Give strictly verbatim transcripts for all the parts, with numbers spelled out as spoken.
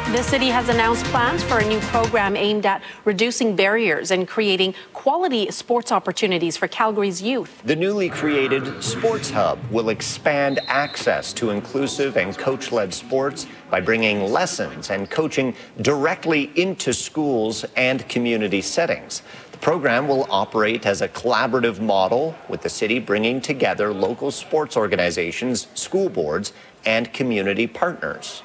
The city has announced plans for a new program aimed at reducing barriers and creating quality sports opportunities for Calgary's youth. The newly created Sports Hub will expand access to inclusive and coach-led sports by bringing lessons and coaching directly into schools and community settings. The program will operate as a collaborative model, with the city bringing together local sports organizations, school boards, and community partners.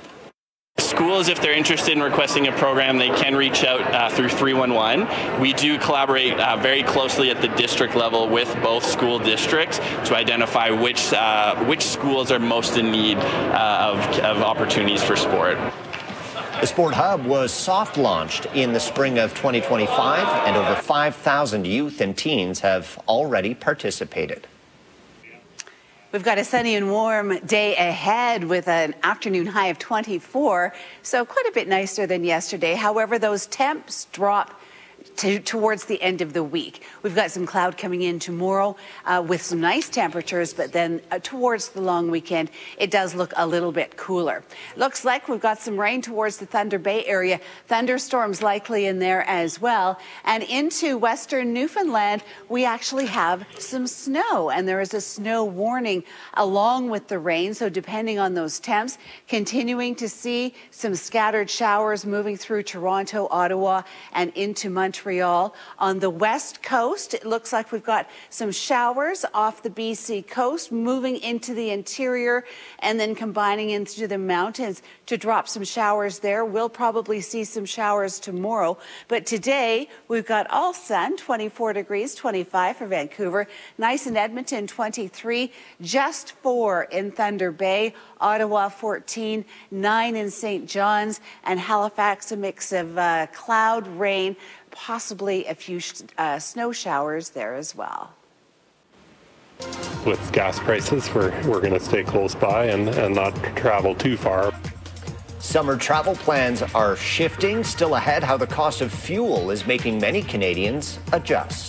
Schools, if they're interested in requesting a program, they can reach out uh, through three one one. We do collaborate uh, very closely at the district level with both school districts to identify which uh, which schools are most in need uh, of, of opportunities for sport. The Sport Hub was soft launched in the spring of twenty twenty-five, and over five thousand youth and teens have already participated. We've got a sunny and warm day ahead with an afternoon high of twenty-four, so quite a bit nicer than yesterday. However, those temps drop to, towards the end of the week. We've got some cloud coming in tomorrow uh, with some nice temperatures, but then uh, towards the long weekend, it does look a little bit cooler. Looks like we've got some rain towards the Thunder Bay area. Thunderstorms likely in there as well. And into western Newfoundland, we actually have some snow, and there is a snow warning along with the rain. So depending on those temps, continuing to see some scattered showers moving through Toronto, Ottawa, and into Montreal. On the west coast, it looks like we've got some showers off the B C coast, moving into the interior and then combining into the mountains to drop some showers there. We'll probably see some showers tomorrow. But today, we've got all sun, twenty-four degrees, twenty-five for Vancouver. Nice in Edmonton, twenty-three, just four in Thunder Bay. Ottawa, fourteen, nine in Saint John's, and Halifax, a mix of uh, cloud, rain, possibly a few uh, snow showers there as well. With gas prices, we're, we're going to stay close by and, and not travel too far. Summer travel plans are shifting. Still ahead, how the cost of fuel is making many Canadians adjust.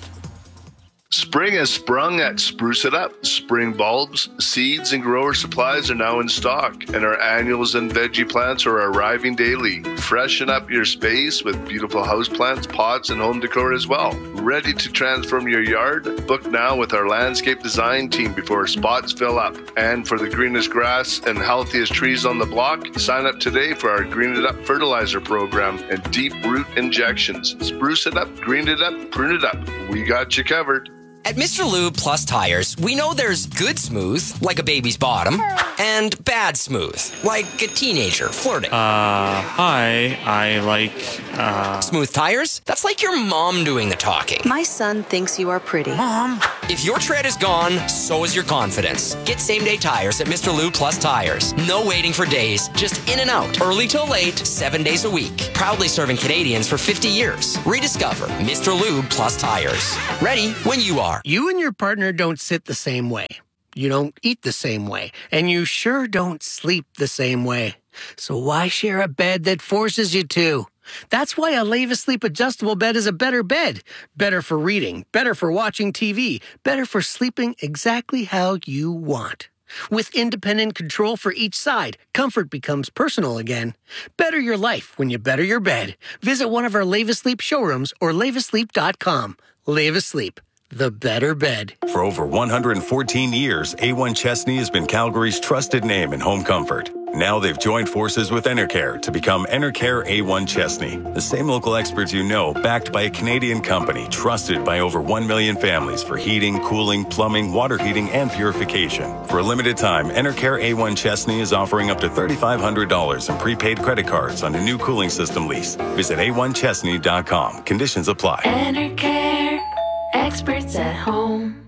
Spring has sprung at Spruce It Up. Spring bulbs, seeds, and grower supplies are now in stock, and our annuals and veggie plants are arriving daily. Freshen up your space with beautiful houseplants, pots, and home decor as well. Ready to transform your yard? Book now with our landscape design team before spots fill up. And for the greenest grass and healthiest trees on the block, sign up today for our Green It Up fertilizer program and deep root injections. Spruce it up, green it up, prune it up. We got you covered. At Mister Lube Plus Tires, we know there's good smooth, like a baby's bottom, and bad smooth, like a teenager flirting. Uh, hi, I like, uh... Smooth tires? That's like your mom doing the talking. My son thinks you are pretty. Mom! If your tread is gone, so is your confidence. Get same-day tires at Mister Lube Plus Tires. No waiting for days, just in and out, early till late, seven days a week. Proudly serving Canadians for fifty years. Rediscover Mister Lube Plus Tires. Ready when you are. You and your partner don't sit the same way. You don't eat the same way. And you sure don't sleep the same way. So why share a bed that forces you to? That's why a Leva Sleep adjustable bed is a better bed. Better for reading, better for watching T V, better for sleeping exactly how you want. With independent control for each side, comfort becomes personal again. Better your life when you better your bed. Visit one of our Leva Sleep showrooms or leva sleep dot com. Leva Sleep. The better bed. For over one hundred fourteen years, A one Chesney has been Calgary's trusted name in home comfort. Now they've joined forces with Enercare to become Enercare A one Chesney. The same local experts you know, backed by a Canadian company, trusted by over one million families for heating, cooling, plumbing, water heating, and purification. For a limited time, Enercare A one Chesney is offering up to three thousand five hundred dollars in prepaid credit cards on a new cooling system lease. Visit A one Chesney dot com. Conditions apply. Enercare. Experts at home.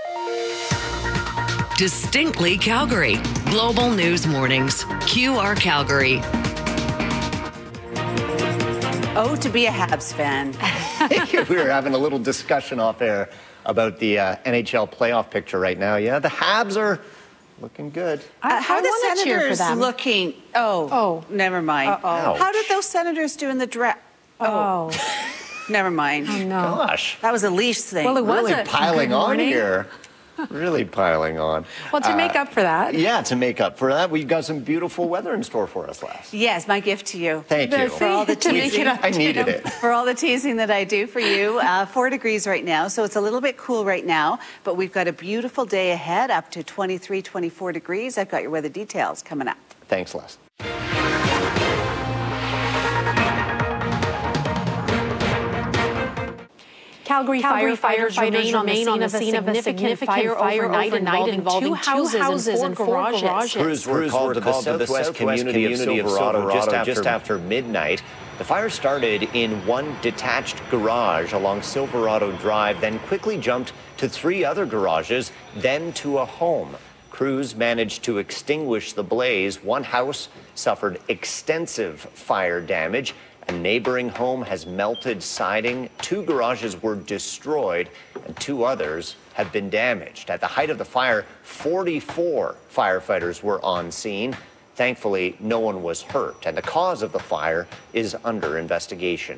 Distinctly Calgary. Global News Mornings. Q R Calgary. Oh, to be a Habs fan. We were having a little discussion off air about the uh, N H L playoff picture right now. Yeah, the Habs are looking good. Uh, how I are the wanna cheer for Senators them. looking? Oh, Oh. never mind. Uh-oh. How did those Senators do in the draft? Oh. Never mind. Oh, no. Gosh. That was a Leafs thing. Well, it was Really a piling good on morning. here. Really piling on. Well, to make Uh, up for that. Yeah, to make up for that, we've got some beautiful weather in store for us, Les. Yes, my gift to you. Thank you. For all the To make teasing. it up I needed it. For all the teasing that I do for you. Uh, four degrees right now, so it's a little bit cool right now, but we've got a beautiful day ahead, up to twenty-three, twenty-four degrees. I've got your weather details coming up. Thanks, Les. Calgary, Calgary firefighters, firefighters remain on the remain scene, on the of, a scene of a significant significant fire, fire overnight, overnight involving two houses and four garages. Crews were called to the southwest community of Silverado just after, just after midnight. The fire started in one detached garage along Silverado Drive, then quickly jumped to three other garages, then to a home. Crews managed to extinguish the blaze. One house suffered extensive fire damage. A neighboring home has melted siding. Two garages were destroyed, and two others have been damaged. At the height of the fire, forty-four firefighters were on scene. Thankfully, no one was hurt, and the cause of the fire is under investigation.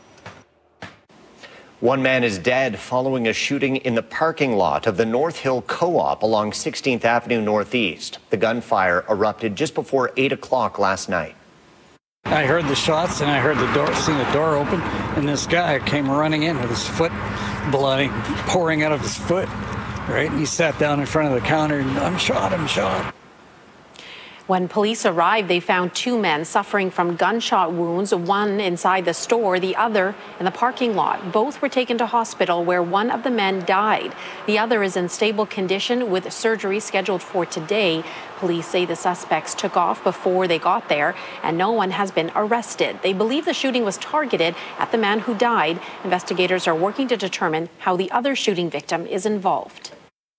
One man is dead following a shooting in the parking lot of the North Hill Co-op along sixteenth Avenue Northeast. The gunfire erupted just before eight o'clock last night. I heard the shots and I heard the door, seen the door open, and this guy came running in with his foot bloody, pouring out of his foot, right? And he sat down in front of the counter and, I'm shot, I'm shot. When police arrived, they found two men suffering from gunshot wounds, one inside the store, the other in the parking lot. Both were taken to hospital where one of the men died. The other is in stable condition with surgery scheduled for today. Police say the suspects took off before they got there and no one has been arrested. They believe the shooting was targeted at the man who died. Investigators are working to determine how the other shooting victim is involved.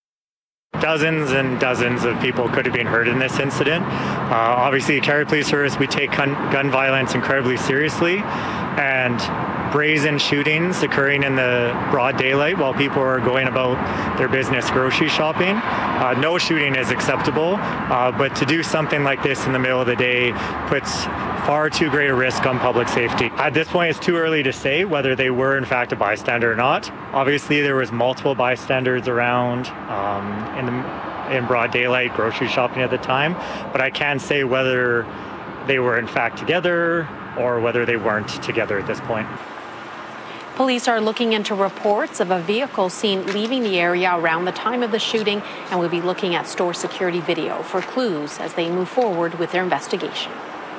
Dozens and dozens of people could have been hurt in this incident. Uh, obviously, at Calgary Police Service, we take gun, gun violence incredibly seriously, and brazen shootings occurring in the broad daylight while people are going about their business grocery shopping. Uh, no shooting is acceptable, uh, but to do something like this in the middle of the day puts far too great a risk on public safety. At this point, it's too early to say whether they were in fact a bystander or not. Obviously, there was multiple bystanders around um, in, the, in broad daylight grocery shopping at the time, but I can't say whether they were in fact together or whether they weren't together at this point. Police are looking into reports of a vehicle seen leaving the area around the time of the shooting and will be looking at store security video for clues as they move forward with their investigation.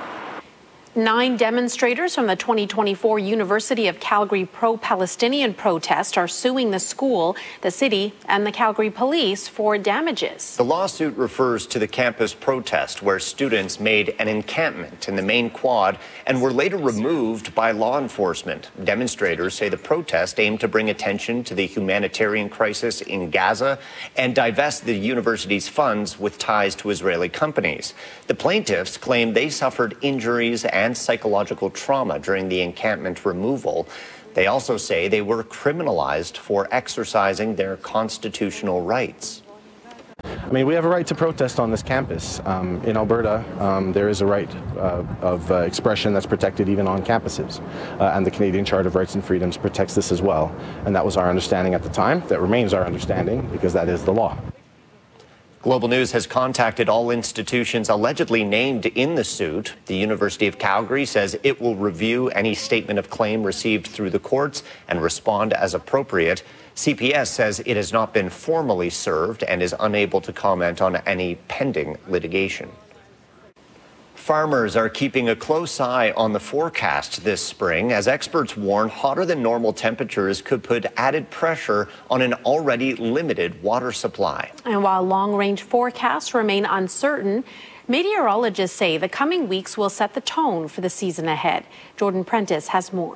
Nine demonstrators from the twenty twenty-four University of Calgary pro-Palestinian protest are suing the school, the city, and the Calgary police for damages. The lawsuit refers to the campus protest where students made an encampment in the main quad and were later removed by law enforcement. Demonstrators say the protest aimed to bring attention to the humanitarian crisis in Gaza and divest the university's funds with ties to Israeli companies. The plaintiffs claim they suffered injuries and and psychological trauma during the encampment removal. They also say they were criminalized for exercising their constitutional rights. I mean, we have a right to protest on this campus. Um, in Alberta, um, there is a right uh, of uh, expression that's protected even on campuses. Uh, and the Canadian Charter of Rights and Freedoms protects this as well. And that was our understanding at the time. That remains our understanding because that is the law. Global News has contacted all institutions allegedly named in the suit. The University of Calgary says it will review any statement of claim received through the courts and respond as appropriate. C P S says it has not been formally served and is unable to comment on any pending litigation. Farmers are keeping a close eye on the forecast this spring as experts warn hotter than normal temperatures could put added pressure on an already limited water supply. And while long-range forecasts remain uncertain, meteorologists say the coming weeks will set the tone for the season ahead. Jordan Prentice has more.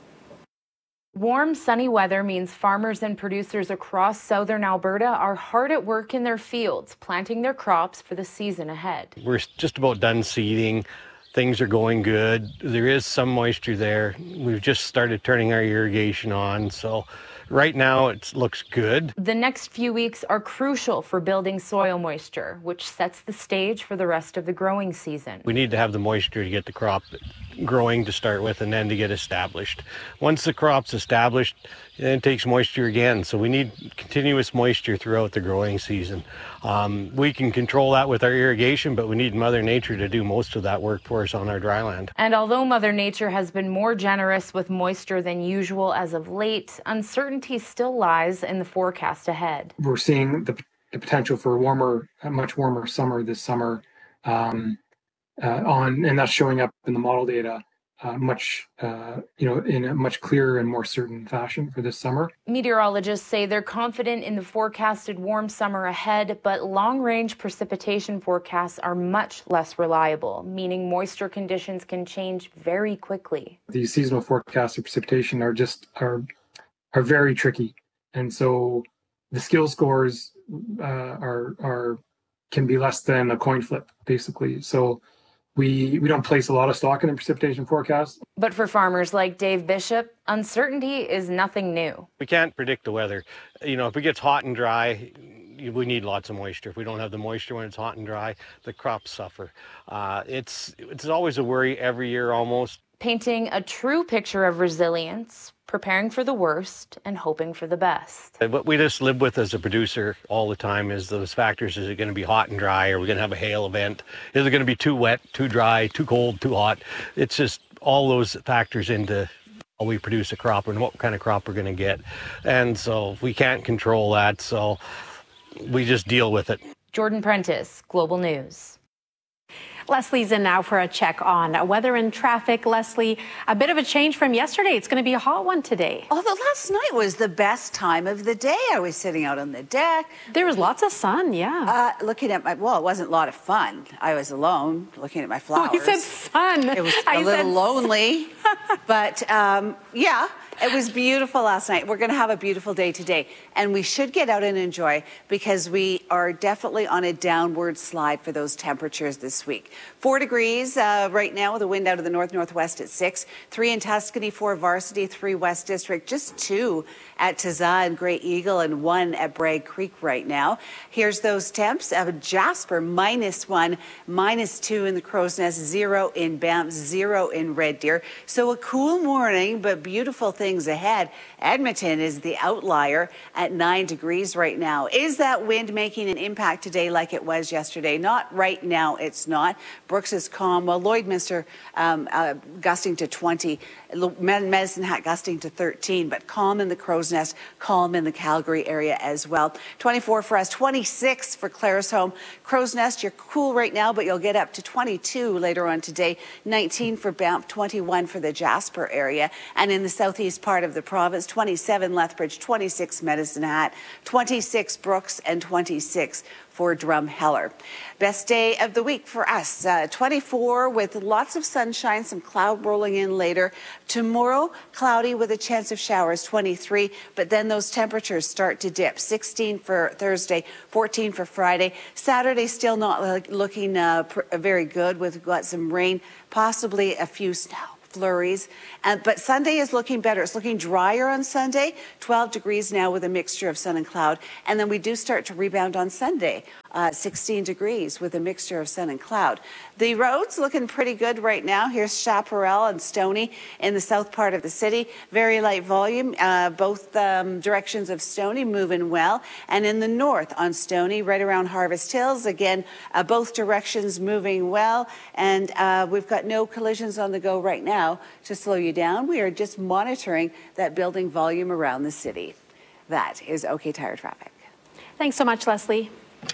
Warm, sunny weather means farmers and producers across southern Alberta are hard at work in their fields, planting their crops for the season ahead. We're just about done seeding. Things are going good. There is some moisture there. We've just started turning our irrigation on, so right now it looks good. The next few weeks are crucial for building soil moisture, which sets the stage for the rest of the growing season. We need to have the moisture to get the crop growing to start with and then to get established. Once the crop's established, then it takes moisture again. So we need continuous moisture throughout the growing season. Um, we can control that with our irrigation, but we need Mother Nature to do most of that work for us on our dry land. And although Mother Nature has been more generous with moisture than usual as of late, uncertainty still lies in the forecast ahead. We're seeing the, the potential for a warmer, a much warmer summer this summer. Um, Uh, on and that's showing up in the model data uh, much uh, you know in a much clearer and more certain fashion for this summer. Meteorologists say they're confident in the forecasted warm summer ahead, but long-range precipitation forecasts are much less reliable, meaning moisture conditions can change very quickly. These seasonal forecasts of precipitation are just are are very tricky, and so the skill scores uh, are are can be less than a coin flip, basically. So We we don't place a lot of stock in a precipitation forecast. But for farmers like Dave Bishop, uncertainty is nothing new. We can't predict the weather. You know, if it gets hot and dry, we need lots of moisture. If we don't have the moisture when it's hot and dry, the crops suffer. Uh, it's it's always a worry every year almost. Painting a true picture of resilience, preparing for the worst, and hoping for the best. What we just live with as a producer all the time is those factors. Is it going to be hot and dry? Are we going to have a hail event? Is it going to be too wet, too dry, too cold, too hot? It's just all those factors into how we produce a crop and what kind of crop we're going to get. And so we can't control that, so we just deal with it. Jordan Prentice, Global News. Leslie's in now for a check on weather and traffic. Leslie, a bit of a change from yesterday. It's going to be a hot one today. Although last night was the best time of the day. I was sitting out on the deck. There was lots of sun, yeah. Uh, looking at my, well, it wasn't a lot of fun. I was alone looking at my flowers. Oh, you said fun. It was I a little said... lonely. But um, yeah, it was beautiful last night. We're going to have a beautiful day today. And we should get out and enjoy because we are definitely on a downward slide for those temperatures this week. Four degrees uh, right now with a wind out of the north-northwest at six. Three in Tuscany, four Varsity, three West District, just two at Tazaa and Grey Eagle, and one at Bragg Creek right now. Here's those temps. Uh, Jasper, minus one, minus two in the Crow's Nest, zero in Banff, zero in Red Deer. So a cool morning, but beautiful things ahead. Edmonton is the outlier at nine degrees right now. Is that wind making an impact today like it was yesterday? Not right now, it's not. Brooks is calm. Well, Lloydminster um, uh, gusting to twenty. Medicine Hat gusting to thirteen, but calm in the Crow's Nest, calm in the Calgary area as well. twenty-four for us, twenty-six for Claresholm. Crow's Nest, you're cool right now, but you'll get up to twenty-two later on today. nineteen for Banff, twenty-one for the Jasper area. And in the southeast part of the province, twenty-seven Lethbridge, twenty-six Medicine Hat, twenty-six Brooks, and twenty-six for Drumheller. Best day of the week for us, uh, twenty-four with lots of sunshine, some cloud rolling in later. Tomorrow, cloudy with a chance of showers, twenty-three, but then those temperatures start to dip. sixteen for Thursday, fourteen for Friday. Saturday still not looking uh, pr- very good. We've got some rain, possibly a few snow flurries. Uh, but Sunday is looking better. It's looking drier on Sunday, twelve degrees now with a mixture of sun and cloud. And then we do start to rebound on Sunday, uh, sixteen degrees with a mixture of sun and cloud. The roads looking pretty good right now. Here's Chaparral and Stoney in the south part of the city. Very light volume, uh, both um, directions of Stoney moving well. And in the north on Stoney, right around Harvest Hills, again, uh, both directions moving well. And uh, we've got no collisions on the go right now to slow you down. We are just monitoring that building volume around the city. That is OK Tire traffic. Thanks so much, Leslie.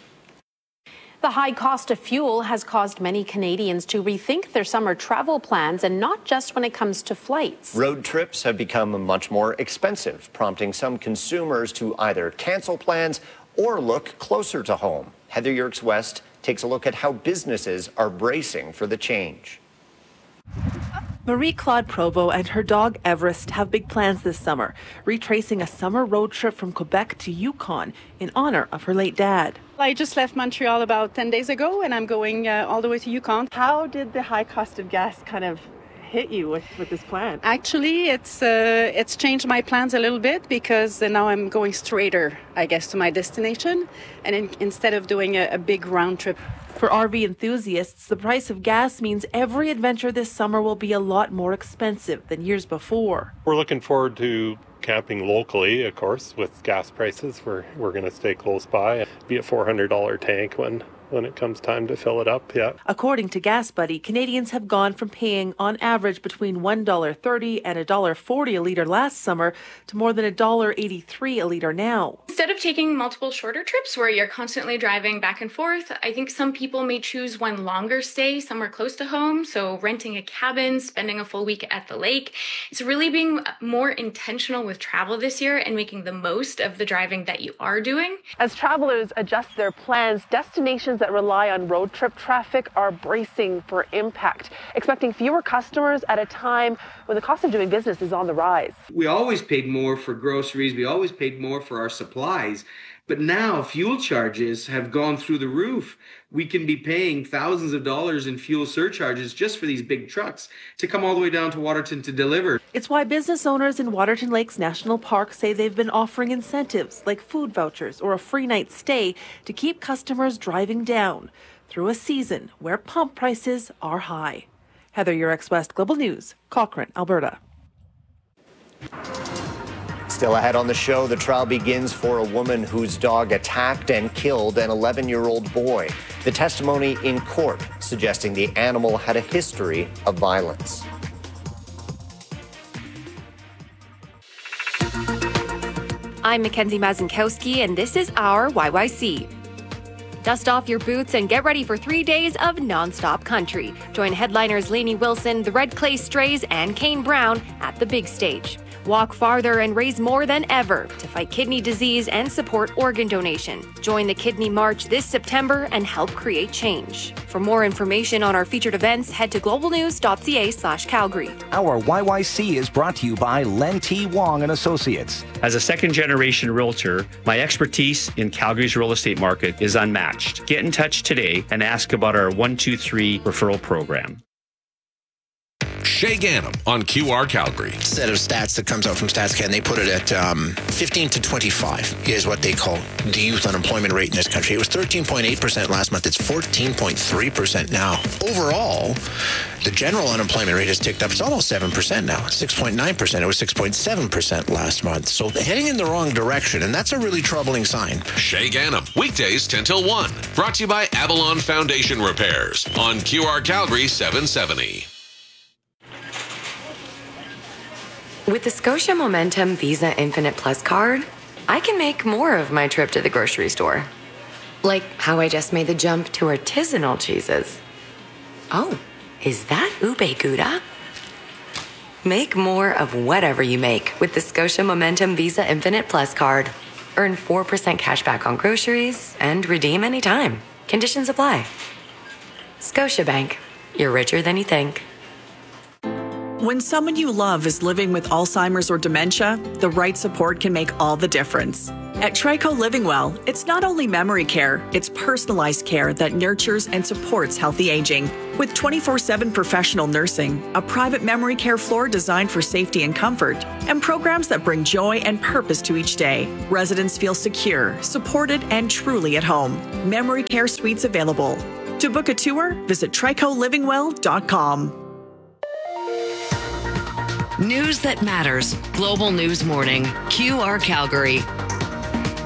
The high cost of fuel has caused many Canadians to rethink their summer travel plans, and not just when it comes to flights. Road trips have become much more expensive, prompting some consumers to either cancel plans or look closer to home. Heather Yerkes West takes a look at how businesses are bracing for the change. Marie-Claude Provo and her dog Everest have big plans this summer, retracing a summer road trip from Quebec to Yukon in honor of her late dad. I just left Montreal about ten days ago and I'm going uh, all the way to Yukon. How did the high cost of gas kind of hit you with, with this plan? Actually, it's uh, it's changed my plans a little bit because now I'm going straighter, I guess, to my destination, and in, instead of doing a, a big round trip. For R V enthusiasts, the price of gas means every adventure this summer will be a lot more expensive than years before. We're looking forward to camping locally, of course, with gas prices. We're, we're going to stay close by. It'll be a four hundred dollars tank when when it comes time to fill it up, yeah. According to Gas Buddy, Canadians have gone from paying on average between one dollar thirty and one dollar forty a litre last summer to more than one dollar eighty-three a litre now. Instead of taking multiple shorter trips where you're constantly driving back and forth, I think some people may choose one longer stay somewhere close to home, so renting a cabin, spending a full week at the lake. It's really being more intentional with travel this year and making the most of the driving that you are doing. As travelers adjust their plans, destinations that rely on road trip traffic are bracing for impact, expecting fewer customers at a time when the cost of doing business is on the rise. We always paid more for groceries, we always paid more for our supplies, but now fuel charges have gone through the roof. We can be paying thousands of dollars in fuel surcharges just for these big trucks to come all the way down to Waterton to deliver. It's why business owners in Waterton Lakes National Park say they've been offering incentives like food vouchers or a free night stay to keep customers driving down through a season where pump prices are high. Heather Yurex, West Global News, Cochrane, Alberta. Still ahead on the show, the trial begins for a woman whose dog attacked and killed an eleven-year-old boy. The testimony in court suggesting the animal had a history of violence. I'm Mackenzie Mazinkowski, and this is our Y Y C. Dust off your boots and get ready for three days of nonstop country. Join headliners Lainey Wilson, the Red Clay Strays, and Kane Brown at the big stage. Walk farther and raise more than ever to fight kidney disease and support organ donation. Join the Kidney March this September and help create change. For more information on our featured events, head to globalnews.ca slash Calgary. Our Y Y C is brought to you by Len T. Wong and Associates. As a second-generation realtor, my expertise in Calgary's real estate market is unmatched. Get in touch today and ask about our one two three referral program. Shay Gannam on Q R Calgary. Set of stats that comes out from StatsCan, they put it at um, fifteen to twenty-five is what they call the youth unemployment rate in this country. It was thirteen point eight percent last month. It's fourteen point three percent now. Overall, the general unemployment rate has ticked up. It's almost seven percent now, six point nine percent. It was six point seven percent last month. So heading in the wrong direction, and that's a really troubling sign. Shay Gannam, weekdays ten till one. Brought to you by Avalon Foundation Repairs on Q R Calgary seven seventy. With the Scotia Momentum Visa Infinite Plus card, I can make more of my trip to the grocery store. Like how I just made the jump to artisanal cheeses. Oh, is that ube gouda? Make more of whatever you make with the Scotia Momentum Visa Infinite Plus card. Earn four percent cash back on groceries and redeem anytime. Conditions apply. Scotiabank. You're richer than you think. When someone you love is living with Alzheimer's or dementia, the right support can make all the difference. At Trico Living Well, it's not only memory care, it's personalized care that nurtures and supports healthy aging. With twenty-four seven professional nursing, a private memory care floor designed for safety and comfort, and programs that bring joy and purpose to each day, residents feel secure, supported, and truly at home. Memory care suites available. To book a tour, visit trico living well dot com. News that matters. Global News Morning. Q R Calgary.